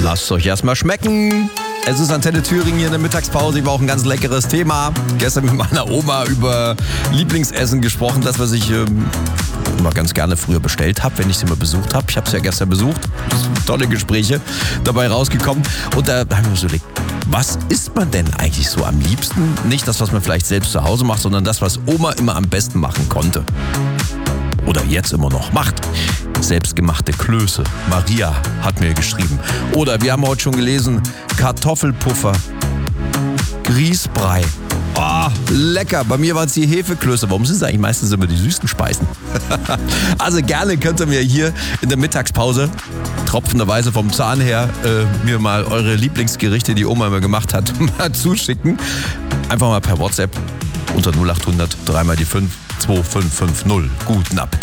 Lasst euch erstmal schmecken. Es ist Antenne Thüringen hier in der Mittagspause. Ich war auch ein ganz leckeres Thema. Gestern mit meiner Oma über Lieblingsessen gesprochen, das, was ich immer ganz gerne früher bestellt habe, wenn ich sie mal besucht habe. Ich habe sie ja gestern besucht. Tolle Gespräche dabei rausgekommen. Und da haben wir uns überlegt, was isst man denn eigentlich so am liebsten? Nicht das, was man vielleicht selbst zu Hause macht, sondern das, was Oma immer am besten machen konnte. Oder jetzt immer noch macht. Selbstgemachte Klöße. Maria hat mir geschrieben. Oder wir haben heute schon gelesen, Kartoffelpuffer, Grießbrei. Oh, lecker. Bei mir waren es die Hefeklöße. Warum sind es eigentlich meistens immer die süßen Speisen? Also gerne könnt ihr mir hier in der Mittagspause tropfenderweise vom Zahn her mir mal eure Lieblingsgerichte, die Oma immer gemacht hat, mal zuschicken. Einfach mal per WhatsApp unter 0800 3 mal die 5 2550. Guten Appetit.